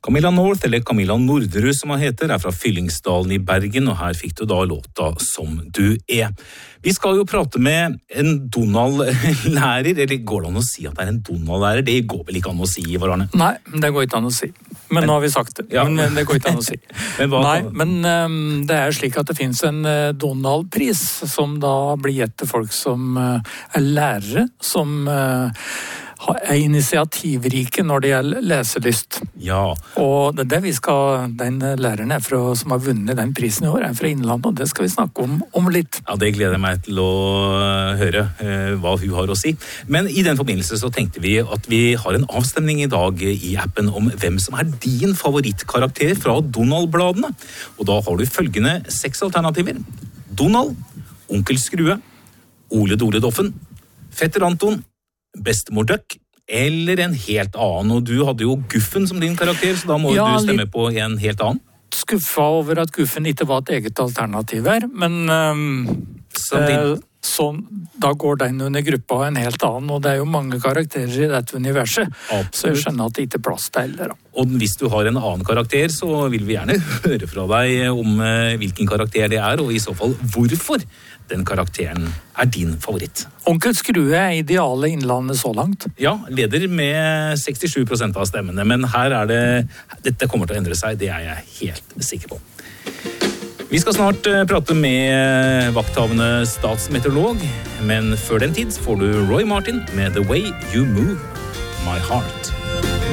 Camilla North, eller Camilla Norderud som han heter, fra Fyllingsdalen i Bergen, og her fikk du da låta Som du er. Vi skal jo prate med en Donald-lærer, eller går det an å si at det en Donald-lærer? Det går vel ikke an å si, Ivar Arne? Nei, det går ikke an å si. Men nå har vi sagt det. Ja. Men det går ikke an å si. Men det slik at det finnes en Donald-pris, som da blir gitt til folk som lærere, som initiativrike når det gjelder leselyst. Ja. Og det vi skal, den læreren som har vunnet den prisen i år, fra Innlandet, og det skal vi snakke om litt. Ja, det gleder jeg meg til å høre hva hun har å si. Men i den forbindelse så tenkte vi at vi har en avstemning i dag i appen om hvem som din favorittkarakter fra Donald-bladene. Og da har du følgende 6 alternativer. Donald, Onkel Skrue, Ole Dole Doffen, Fetter Anton, Bestemor Duck, eller en helt annen. Og du hadde jo Guffen som din karakter, så da må du stemme på en helt annen. Skuffa over at Guffen ikke var et eget alternativ her, men så da går den under gruppa en helt annen, og det jo mange karakterer i dette universet. Absolutt. Så jeg skjønner at det ikke plass til heller. Og hvis du har en annen karakter, så vil vi gjerne høre fra deg om hvilken karakter det og i så fall hvorfor den karakteren din favoritt. Onkel Skrue ideale Innlandet så langt. Ja, leder med 67% av stemmene, men her dette kommer til å endre seg, det jeg helt sikker på. Vi skal snart prate med vakthavende statsmeteorolog, men før den tid får du Roy Martin med The Way You Move My Heart.